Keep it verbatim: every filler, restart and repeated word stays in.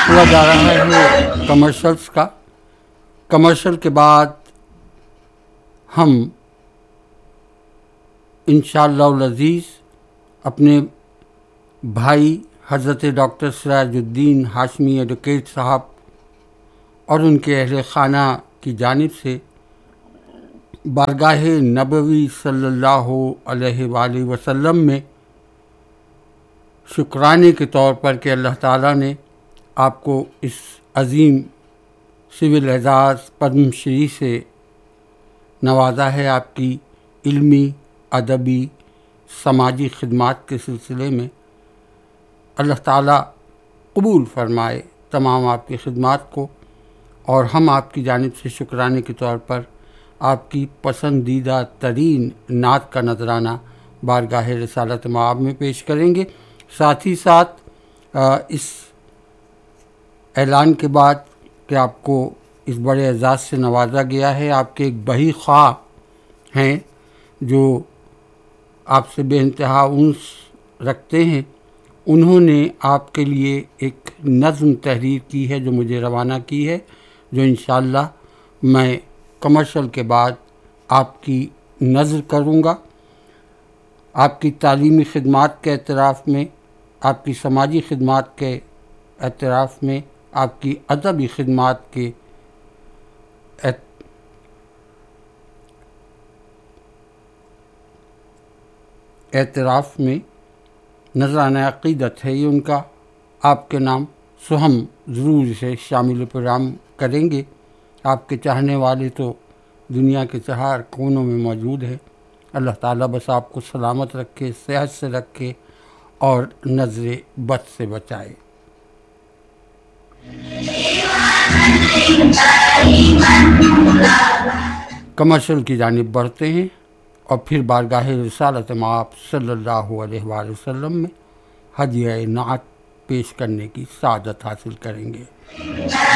سلسلہ جا رہا ہے کمرشلز کا. کمرشل کے بعد ہم انشاءاللہ العزیز اپنے بھائی حضرت ڈاکٹر سراج الدین ہاشمی ایڈوکیٹ صاحب اور ان کے اہل خانہ کی جانب سے بارگاہ نبوی صلی اللہ علیہ وآلہ وسلم میں شکرانے کے طور پر کہ اللہ تعالیٰ نے آپ کو اس عظیم سول اعزاز پدم شری سے نوازا ہے، آپ کی علمی، ادبی، سماجی خدمات کے سلسلے میں. اللہ تعالیٰ قبول فرمائے تمام آپ کی خدمات کو، اور ہم آپ کی جانب سے شکرانے کے طور پر آپ کی پسندیدہ ترین نعت کا نذرانہ بارگاہ رسالت مآب میں پیش کریں گے. ساتھ ہی ساتھ اس اعلان کے بعد کہ آپ کو اس بڑے اعزاز سے نوازا گیا ہے، آپ کے ایک بہی خواہ ہیں جو آپ سے بے انتہا انس رکھتے ہیں، انہوں نے آپ کے لیے ایک نظم تحریر کی ہے جو مجھے روانہ کی ہے، جو انشاءاللہ میں کمرشل کے بعد آپ کی نظر کروں گا. آپ کی تعلیمی خدمات کے اعتراف میں، آپ کی سماجی خدمات کے اعتراف میں، آپ کی ادبی خدمات کے اعتراف میں نذرانہ عقیدت ہے یہ ان کا آپ کے نام، سو ہم ضرور اسے شامل پیغام کریں گے. آپ کے چاہنے والے تو دنیا کے چہار کونوں میں موجود ہیں. اللہ تعالیٰ بس آپ کو سلامت رکھے، صحت سے رکھے اور نظر بد سے بچائے. کمرشل کی جانب بڑھتے ہیں اور پھر بارگاہ رسالت مآب صلی اللہ علیہ وآلہ وسلم میں ہدیہ نعت پیش کرنے کی سعادت حاصل کریں گے.